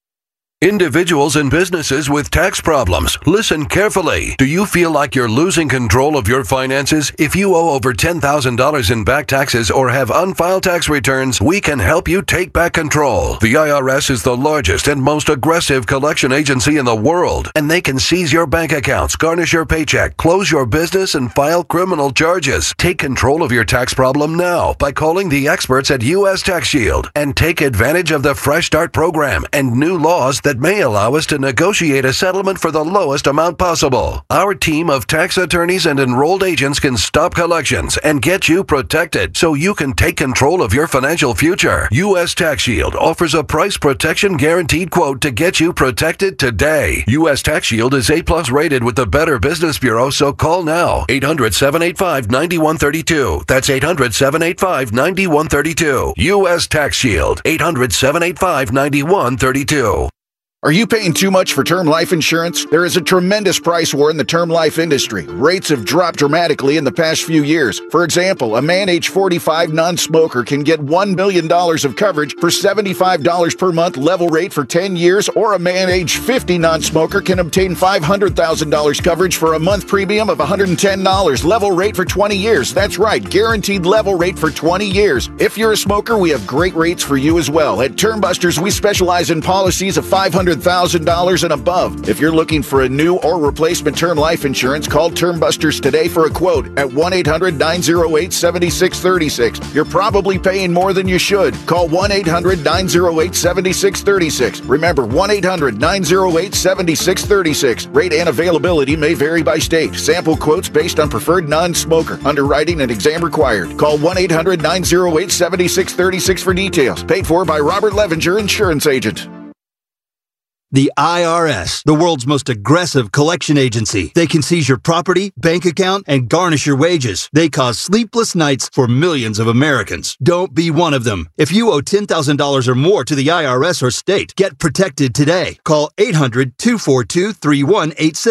Individuals and businesses with tax problems, listen carefully. Do you feel like you're losing control of your finances? If you owe over ten thousand dollars in back taxes or have unfiled tax returns, we can help you take back control. The I R S is the largest and most aggressive collection agency in the world, and they can seize your bank accounts, garnish your paycheck, close your business, and file criminal charges. Take control of your tax problem now by calling the experts at U S Tax Shield and take advantage of the Fresh Start program and new laws that that may allow us to negotiate a settlement for the lowest amount possible. Our team of tax attorneys and enrolled agents can stop collections and get you protected so you can take control of your financial future. U S Tax Shield offers a price protection guaranteed quote to get you protected today. U S Tax Shield is A plus rated with the Better Business Bureau, so call now. eight hundred, seven eight five, nine one three two. That's eight hundred, seven eight five, nine one three two. U S Tax Shield. eight hundred, seven eight five, nine one three two. Are you paying too much for term life insurance? There is a tremendous price war in the term life industry. Rates have dropped dramatically in the past few years. For example, a man age forty-five non-smoker can get one million dollars of coverage for seventy-five dollars per month level rate for ten years, or a man age fifty non-smoker can obtain five hundred thousand dollars coverage for a month premium of one hundred ten dollars level rate for twenty years. That's right, guaranteed level rate for twenty years. If you're a smoker, we have great rates for you as well. At Term Busters, we specialize in policies of five hundred thousand dollars and above. If you're looking for a new or replacement term life insurance, call Term Busters today for a quote at one eight hundred, nine oh eight, seven six three six. You're probably paying more than you should. Call one eight hundred, nine oh eight, seven six three six. Remember, one eight hundred, nine oh eight, seven six three six. Rate and availability may vary by state. Sample quotes based on preferred non-smoker. Underwriting and exam required. Call one eight hundred, nine oh eight, seven six three six for details. Paid for by Robert Levenger, insurance agent. The I R S, the world's most aggressive collection agency. They can seize your property, bank account, and garnish your wages. They cause sleepless nights for millions of Americans. Don't be one of them. If you owe ten thousand dollars or more to the I R S or state, get protected today. Call eight hundred, two four two, three one eight six.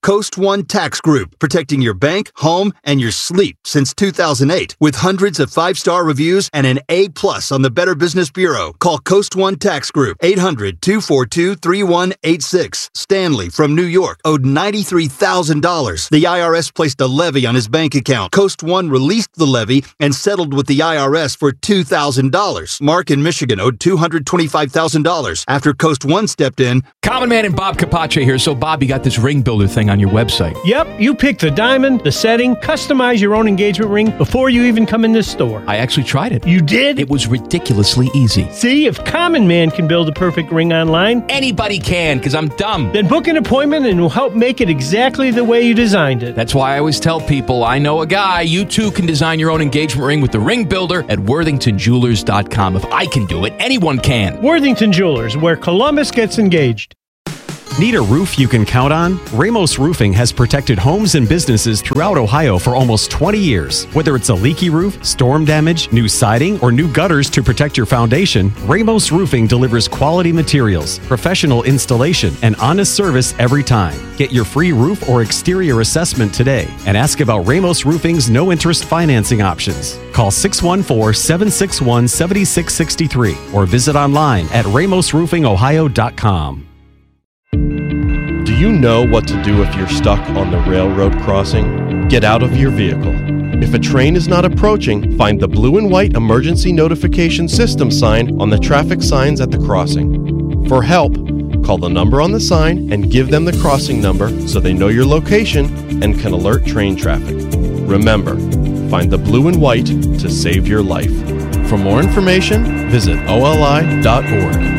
Coast One Tax Group, protecting your bank, home, and your sleep since two thousand eight. With hundreds of five-star reviews and an A plus on the Better Business Bureau. Call Coast One Tax Group, eight hundred, two four two, three one eight six. Stanley from New York owed ninety-three thousand dollars. The I R S placed a levy on his bank account. Coast One released the levy and settled with the I R S for two thousand dollars. Mark in Michigan owed two hundred twenty-five thousand dollars. After Coast One stepped in. Common Man and Bob Capace here. So, Bob, you got this ring builder thing on your website. Yep, you pick the diamond, the setting, customize your own engagement ring before you even come in this store. I actually tried it. You did? It was ridiculously easy. See, if Common Man can build a perfect ring online, anybody can, because I'm dumb. Then book an appointment and we'll help make it exactly the way you designed it. That's why I always tell people, I know a guy. You too can design your own engagement ring with the ring builder at worthington jewelers dot com. If I can do it, anyone can. Worthington Jewelers, where Columbus gets engaged. Need a roof you can count on? Ramos Roofing has protected homes and businesses throughout Ohio for almost twenty years. Whether it's a leaky roof, storm damage, new siding, or new gutters to protect your foundation, Ramos Roofing delivers quality materials, professional installation, and honest service every time. Get your free roof or exterior assessment today and ask about Ramos Roofing's no-interest financing options. Call six one four, seven six one, seven six six three or visit online at ramos roofing ohio dot com. Do you know what to do if you're stuck on the railroad crossing? Get out of your vehicle. If a train is not approaching, find the blue and white emergency notification system sign on the traffic signs at the crossing. For help, call the number on the sign and give them the crossing number so they know your location and can alert train traffic. Remember, find the blue and white to save your life. For more information, visit O L I dot org.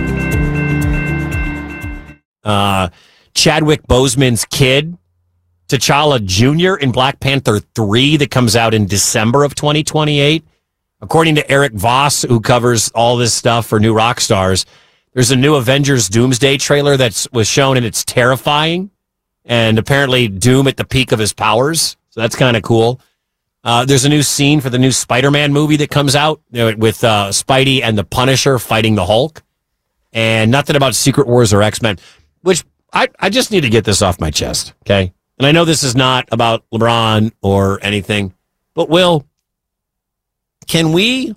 Uh, Chadwick Boseman's kid, T'Challa Junior in Black Panther three that comes out in December of twenty twenty-eight. According to Eric Voss, who covers all this stuff for New Rockstars, there's a new Avengers Doomsday trailer that was shown and it's terrifying. And apparently Doom at the peak of his powers. So that's kind of cool. Uh, there's a new scene for the new Spider-Man movie that comes out with uh, Spidey and the Punisher fighting the Hulk. And nothing about Secret Wars or X-Men. Which I, I just need to get this off my chest, okay? And I know this is not about LeBron or anything, but Will, can we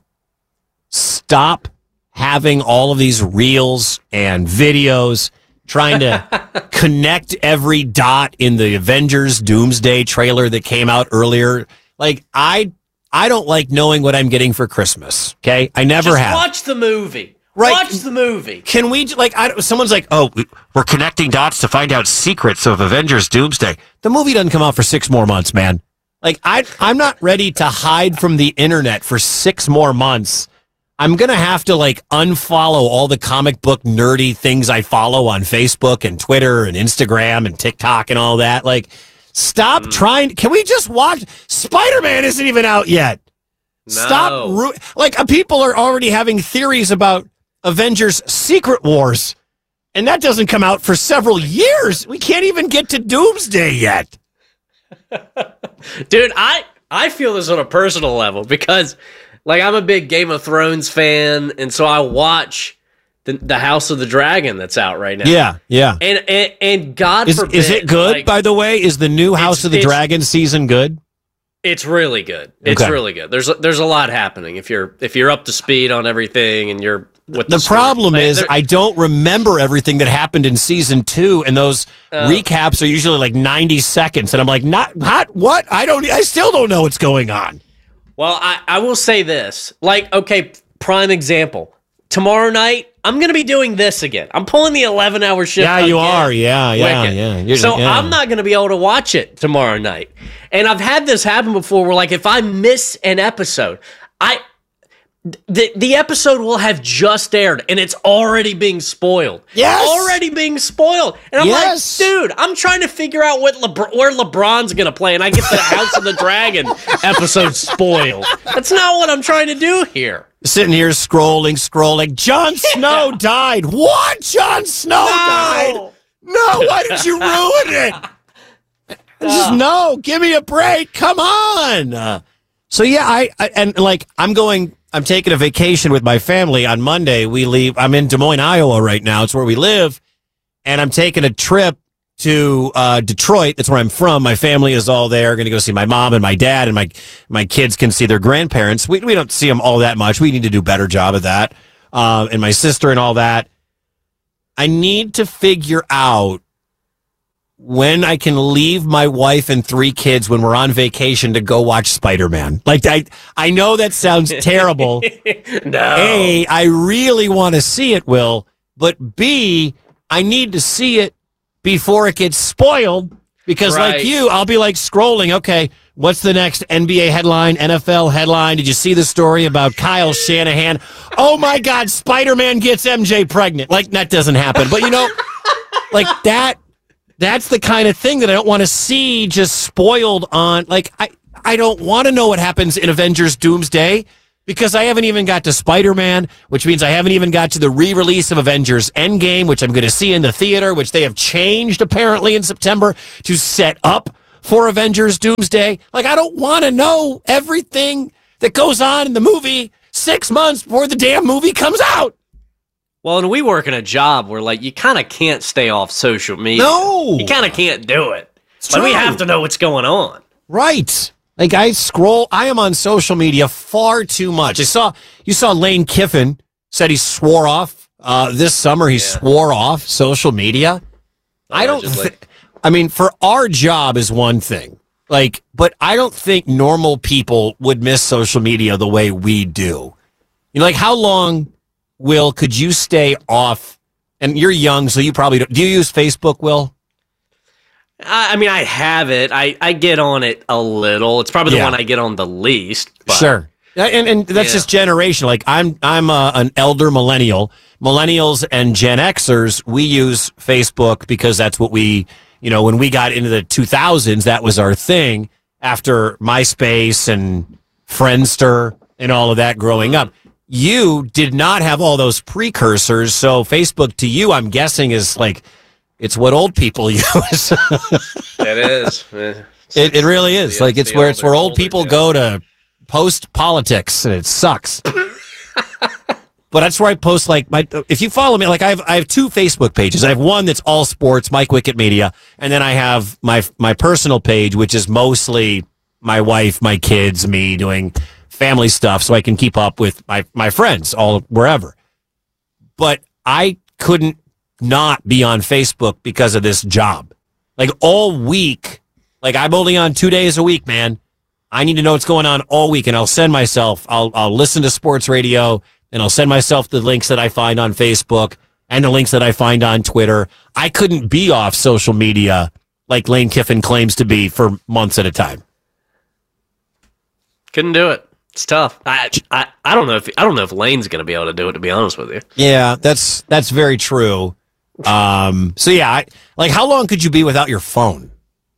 stop having all of these reels and videos trying to connect every dot in the Avengers Doomsday trailer that came out earlier? Like, I I don't like knowing what I'm getting for Christmas, okay? I never Just have. Watch the movie. Right. Watch the movie. Can we, like, I, someone's like, oh, we're connecting dots to find out secrets of Avengers Doomsday. The movie doesn't come out for six more months, man. Like, I, I'm not ready to hide from the internet for six more months. I'm going to have to, like, unfollow all the comic book nerdy things I follow on Facebook and Twitter and Instagram and TikTok and all that. Like, stop mm. trying. Can we just watch? Spider-Man isn't even out yet. No. Stop. Ru- like, uh, people are already having theories about Avengers Secret Wars, and that doesn't come out for several years. We can't even get to Doomsday yet. Dude, I I feel this on a personal level because, like, I'm a big Game of Thrones fan, and so I watch the, the House of the Dragon that's out right now. Yeah, yeah. And and, and God is, forbid. Is it good, like, by the way? Is the new House of the Dragon season good? It's really good. It's okay. really good. There's there's a lot happening if you're if you're up to speed on everything and you're with the, the problem story. is I don't remember everything that happened in season two, and those uh, recaps are usually like ninety seconds, and I'm like, not not what? I don't. I still don't know what's going on. Well, I, I will say this. Like, okay, prime example. Tomorrow night, I'm going to be doing this again. I'm pulling the eleven-hour shift. Yeah, you again. are. Yeah, yeah, Wicked. yeah. You're, so yeah. I'm not going to be able to watch it tomorrow night. And I've had this happen before where, like, if I miss an episode, I the the episode will have just aired and it's already being spoiled. Yes, already being spoiled. And I'm yes. like, dude, I'm trying to figure out what Lebr- where LeBron's going to play, and I get the House of the Dragon episode spoiled. That's not what I'm trying to do here. Sitting here scrolling, scrolling. Jon Snow yeah. died. What? Jon Snow no. died? No, why did you ruin it? Just no, give me a break. Come on. Uh, so yeah, I, I and like I'm going. I'm taking a vacation with my family on Monday. We leave. I'm in Des Moines, Iowa right now. It's where we live, and I'm taking a trip to uh, Detroit. That's where I'm from. My family is all there. Going to go see my mom and my dad, and my my kids can see their grandparents. We we don't see them all that much. We need to do a better job of that. Uh, and my sister and all that. I need to figure out when I can leave my wife and three kids when we're on vacation to go watch Spider-Man. Like, I, I know that sounds terrible. No. A, I really want to see it, Will, but B, I need to see it before it gets spoiled because Right. like you, I'll be like scrolling. Okay, what's the next N B A headline, N F L headline? Did you see the story about Kyle Shanahan? Oh my God, Spider-Man gets M J pregnant. Like, that doesn't happen. But you know, like that, that's the kind of thing that I don't want to see just spoiled on. Like, I, I don't want to know what happens in Avengers Doomsday because I haven't even got to Spider-Man, which means I haven't even got to the re-release of Avengers Endgame, which I'm going to see in the theater, which they have changed apparently in September to set up for Avengers Doomsday. Like, I don't want to know everything that goes on in the movie six months before the damn movie comes out. Well, and we work in a job where, like, you kind of can't stay off social media. No. You kind of can't do it. It's But we true. have to know what's going on. Right. Like, I scroll, I am on social media far too much. I saw, you saw Lane Kiffin said he swore off, uh, this summer he swore off social media. I don't, Allegedly. th- I mean, for our job is one thing, like, but I don't think normal people would miss social media the way we do. You know, like, how long, Will, could you stay off? And you're young, so you probably don't. Do you use Facebook, Will? I, I mean, I have it. I, I get on it a little. It's probably the Yeah. one I get on the least. But Sure. And, and that's Yeah. just generation. Like, I'm I'm uh, an elder millennial. Millennials and Gen Xers, we use Facebook because that's what we, you know, when we got into the two thousands, that was our thing after MySpace and Friendster and all of that growing up. You did not have all those precursors, so Facebook to you, I'm guessing, is like, it's what old people use. it is. Eh, It, it really is. the- like, it's the where it's older- where old older people gen. go to post politics, and it sucks. But that's where I post, like, my. If you follow me, like, I have I have two Facebook pages. I have one that's all sports, Mike Wickett Media, and then I have my my personal page, which is mostly my wife, my kids, me doing family stuff, so I can keep up with my my friends all wherever. But I couldn't not be on Facebook because of this job. Like, all week, like, I'm only on two days a week, man. I need to know what's going on all week, and I'll send myself, I'll I'll listen to sports radio, and I'll send myself the links that I find on Facebook and the links that I find on Twitter. I couldn't be off social media like Lane Kiffin claims to be for months at a time. Couldn't do it. It's tough. I, I I don't know if I don't know if Lane's going to be able to do it. To be honest with you. Yeah, that's that's very true. Um, so yeah, I, like, how long could you be without your phone?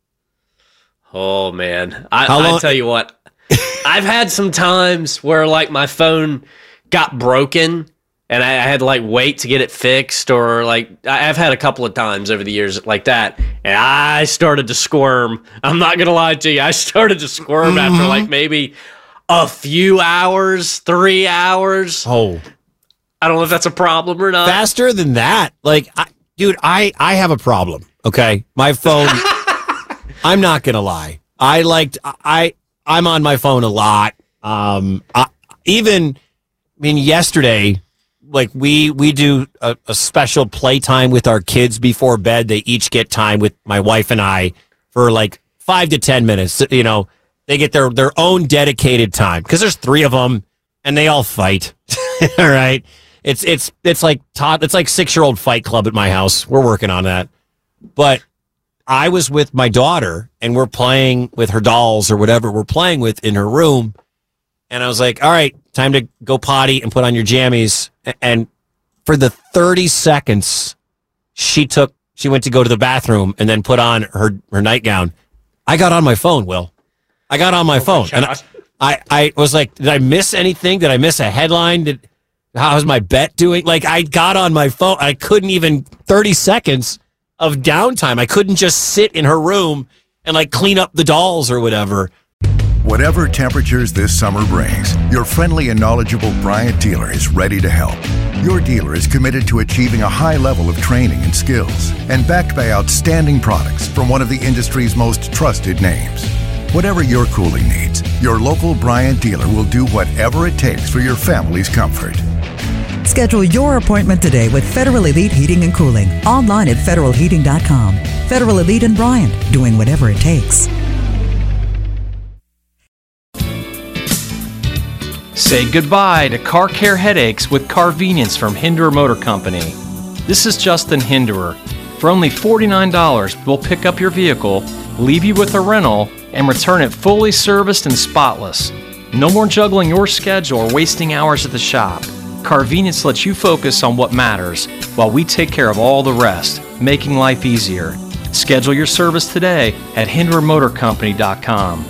Oh man, I, How long- I tell you what, I've had some times where, like, my phone got broken and I, I had to, like, wait to get it fixed, or, like, I- I've had a couple of times over the years like that, and I started to squirm. I'm not gonna lie to you, I started to squirm Mm-hmm. after, like, maybe a few hours, three hours. Oh, I don't know if that's a problem or not. faster than that. Like, I, dude, I, I have a problem. Okay. My phone, I'm not going to lie. I liked, I, I'm on my phone a lot. Um, I, even, I mean, yesterday, like, we, we do a, a special playtime with our kids before bed. They each get time with my wife and I for like five to ten minutes. You know, they get their, their own dedicated time because there's three of them and they all fight. All right. It's it's it's like Todd. It's like six year old fight club at my house. We're working on that. But I was with my daughter and we're playing with her dolls or whatever we're playing with in her room. And I was like, all right, time to go potty and put on your jammies. And for the thirty seconds, she took she went to go to the bathroom and then put on her her nightgown. I got on my phone, Will. I got on my phone. And I, I I was like, did I miss anything? Did I miss a headline? Did How's my bet doing? Like, I got on my phone. I couldn't even thirty seconds of downtime. I couldn't just sit in her room and, like, clean up the dolls or whatever. Whatever temperatures this summer brings, your friendly and knowledgeable Bryant dealer is ready to help. Your dealer is committed to achieving a high level of training and skills and backed by outstanding products from one of the industry's most trusted names. Whatever your cooling needs, your local Bryant dealer will do whatever it takes for your family's comfort. Schedule your appointment today with Federal Elite Heating and Cooling online at federal heating dot com. Federal Elite and Bryant, doing whatever it takes. Say goodbye to car care headaches with Carvenience from Hinderer Motor Company. This is Justin Hinderer. For only forty-nine dollars, we'll pick up your vehicle, leave you with a rental, and return it fully serviced and spotless. No more juggling your schedule or wasting hours at the shop. Carvenience lets you focus on what matters while we take care of all the rest, making life easier. Schedule your service today at hinderer motor company dot com.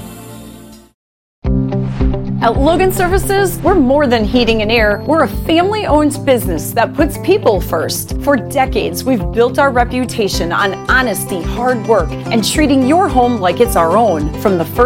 At Logan Services, we're more than heating and air. We're a family-owned business that puts people first. For decades, we've built our reputation on honesty, hard work, and treating your home like it's our own. From the first